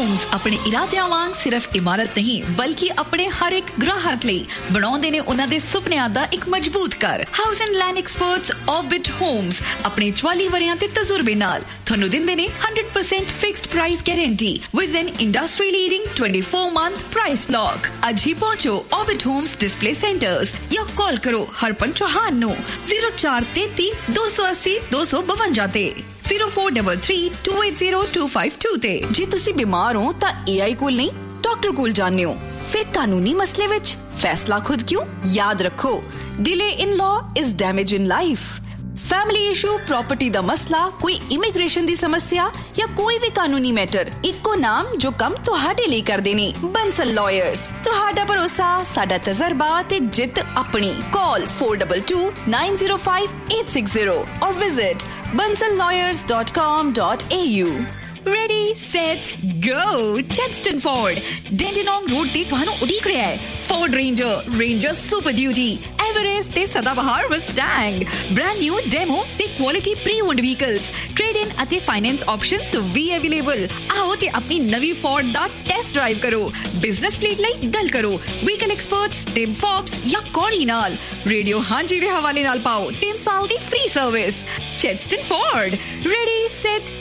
Homes ਆਪਣੇ ਇਰਾਦਿਆਂ ਵਾਂਗ ਸਿਰਫ ਇਮਾਰਤ ਨਹੀਂ ਬਲਕਿ ਆਪਣੇ ਹਰ ਇੱਕ ਗ੍ਰਾਹਕ ਲਈ ਬਣਾਉਂਦੇ ਨੇ ਉਹਨਾਂ ਦੇ ਸੁਪਨਿਆਂ ਦਾ ਇੱਕ ਮਜ਼ਬੂਤ ਘਰ। House and land experts orbit homes ਆਪਣੇ 44 ਵਰਿਆਂ ਦੇ ਤਜਰਬੇ ਨਾਲ ਤੁਹਾਨੂੰ ਦਿੰਦੇ ਨੇ 100% fixed price guarantee with N industry leading 24-month price lock. ਅੱਜ ਹੀ ਪਹੁੰਚੋ ਆਰਬਿਟ ਹੋਮਸ ਡਿਸਪਲੇ ਸੈਂਟਰਸ ਜਾਂ ਕਾਲ ਕਰੋ ਹਰਪਨ ਚੌਹਾਨ ਨੂੰ 0433 280 252 ਤੇ 0433280252 ਤੇ। ਜੇ ਤੁਸੀਂ ਬਿਮਾਰ ਹੋ ਤਾਂ AI ਕੋਲ ਨਹੀਂ ਡਾਕਟਰ ਕੋਲ ਜਾਣੇ ਹੋ। ਫਿਰ ਕਾਨੂੰਨੀ ਮਸਲੇ ਵਿੱਚ फैसला खुद क्यों? याद रखो, delay in law is damage in life. Family issue, property दा मसला, कोई इमिग्रेशन दी समस्या या कोई भी कानूनी मैटर, इक्को नाम जो कम तुहाडे लिए करदे ने, बंसल लॉयर्स। तुहाडा भरोसा, साडा तजर्बा ते जित अपनी। कॉल 422905 और visit bansallawyers.com.au। Ready, set, go! Chadstone Ford, Dandenong Road ਤੇ ਤੁਹਾਨੂੰ ਉਡੀਕ ਰਿਹਾ ਹੈ। Ford Ranger, Ranger Super Duty, Everest ਤੇ ਸਦਾਬਹਾਰ Mustang, brand new demo ਤੇ quality pre-owned vehicles, trade-in ਅਤੇ finance options ਵੀ available। ਆਓ ਤੇ ਆਪਣੀ ਨਵੀਂ Ford ਦਾ ਟੈਸਟ ਡਰਾਈਵ ਕਰੋ। ਬਿਜ਼ਨਸ ਫਲੀਟ ਲਈ ਗੱਲ ਕਰੋ ਵਹੀਕਲ ਐਕਸਪਰਟਸ ਟਿਮ ਫੋਬਸ ਜਾਂ ਕੋਰੀ ਨਾਲ। ਰੇਡੀਓ ਹਾਂਜੀ ਦੇ ਹਵਾਲੇ ਨਾਲ ਪਾਓ 3 ਸਾਲ ਦੀ free service. Chadstone Ford, ready, set,